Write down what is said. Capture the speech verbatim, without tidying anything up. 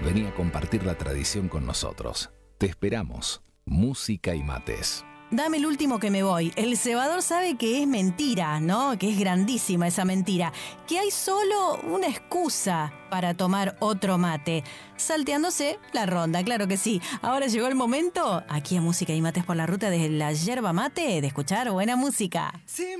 Vení a compartir la tradición con nosotros. Te esperamos. Música y mates. Dame el último que me voy. El cebador sabe que es mentira, ¿no? Que es grandísima esa mentira. Que hay solo una excusa para tomar otro mate. Salteándose la ronda, claro que sí. Ahora llegó el momento, aquí a Música y Mates por la Ruta de la yerba mate, de escuchar buena música. Sí.